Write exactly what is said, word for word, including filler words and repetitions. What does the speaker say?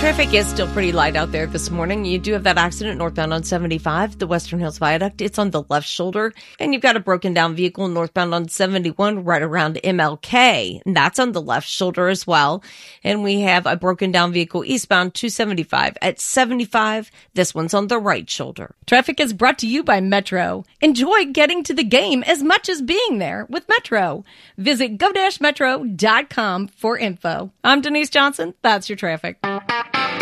Traffic is still pretty light out there this morning. You do have that accident northbound on seventy-five, the Western Hills Viaduct. It's on the left shoulder. And you've got a broken down vehicle northbound on seventy-one right around M L K. And that's on the left shoulder as well. And we have a broken down vehicle eastbound two seventy-five at seventy-five. This one's on the right shoulder. Traffic is brought to you by Metro. Enjoy getting to the game as much as being there with Metro. Visit go dash metro dot com for info. I'm Denise Johnson. That's your traffic.